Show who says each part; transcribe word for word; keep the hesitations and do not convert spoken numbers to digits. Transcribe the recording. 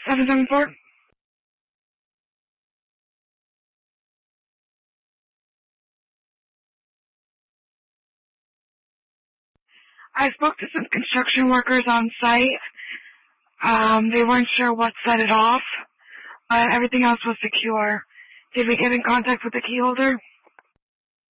Speaker 1: seven seven four. I spoke to some construction workers on site. Um, they weren't sure what set it off, but everything else was secure. Did we get in contact with the key holder?